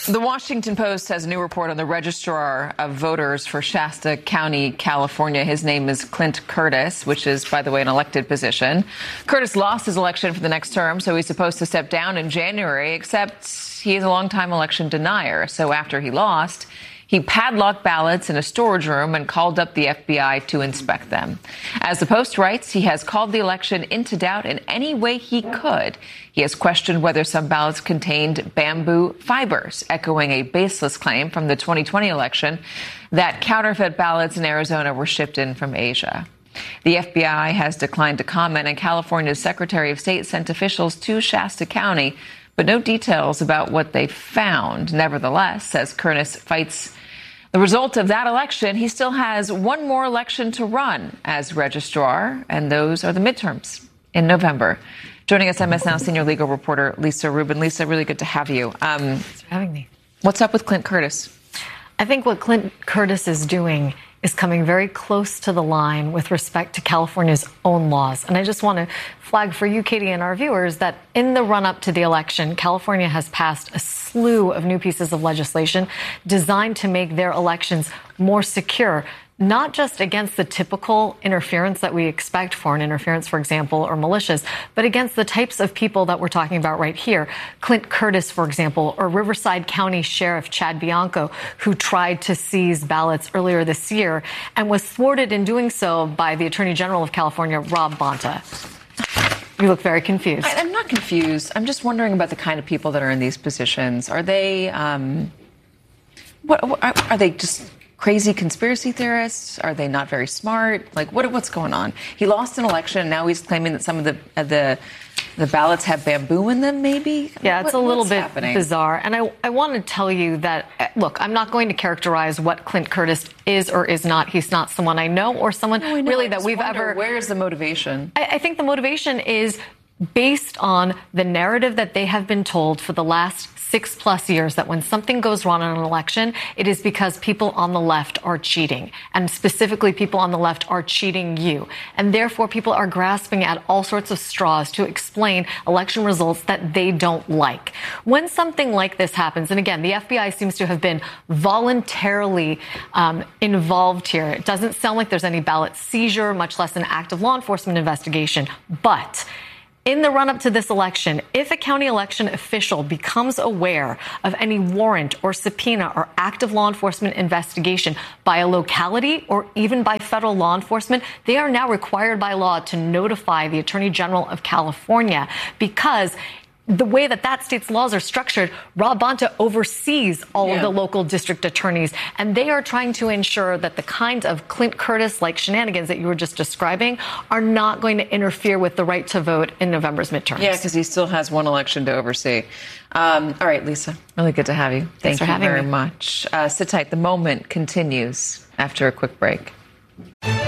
The Washington Post has a new report on the registrar of voters for Shasta County, California. His name is Clint Curtis, which is, by the way, an elected position. Curtis lost his election for the next term, so he's supposed to step down in January, except he is a longtime election denier. So after he lost, he padlocked ballots in a storage room and called up the FBI to inspect them. As the Post writes, he has called the election into doubt in any way he could. He has questioned whether some ballots contained bamboo fibers, echoing a baseless claim from the 2020 election that counterfeit ballots in Arizona were shipped in from Asia. The FBI has declined to comment, and California's Secretary of State sent officials to Shasta County, but no details about what they found. Nevertheless, as Curtis fights the result of that election, he still has one more election to run as registrar, and those are the midterms in November. Joining us, MS Now senior legal reporter Lisa Rubin. Lisa, really good to have you. Thanks for having me. What's up with Clint Curtis? I think what Clint Curtis is doing is coming very close to the line with respect to California's own laws. And I just want to flag for you, Katie, and our viewers that in the run-up to the election, California has passed a slew of new pieces of legislation designed to make their elections more secure, not just against the typical interference that we expect, foreign interference, for example, or militias, but against the types of people that we're talking about right here. Clint Curtis, for example, or Riverside County Sheriff Chad Bianco, who tried to seize ballots earlier this year and was thwarted in doing so by the Attorney General of California, Rob Bonta. You look very confused. I'm not confused. I'm just wondering about the kind of people that are in these positions. Are they, are they just crazy conspiracy theorists? Are they not very smart? Like, what's going on? He lost an election. Now he's claiming that some of the ballots have bamboo in them, maybe? Yeah, it's a little bit bizarre. And I want to tell you that, look, I'm not going to characterize what Clint Curtis is or is not. He's not someone I know or someone really that we've ever... Where's the motivation? I think the motivation is based on the narrative that they have been told for the last 6+ years, that when something goes wrong in an election, it is because people on the left are cheating. And specifically, people on the left are cheating you. And therefore, people are grasping at all sorts of straws to explain election results that they don't like. When something like this happens, and again, the FBI seems to have been voluntarily involved here. It doesn't sound like there's any ballot seizure, much less an active law enforcement investigation. But in the run-up to this election, if a county election official becomes aware of any warrant or subpoena or active law enforcement investigation by a locality or even by federal law enforcement, they are now required by law to notify the Attorney General of California, because the way that state's laws are structured, Rob Bonta oversees all of the local district attorneys, and they are trying to ensure that the kinds of Clint Curtis-like shenanigans that you were just describing are not going to interfere with the right to vote in November's midterms. Yeah, because he still has one election to oversee. All right, Lisa, really good to have you. Thank you very much. Sit tight. The Moment continues after a quick break.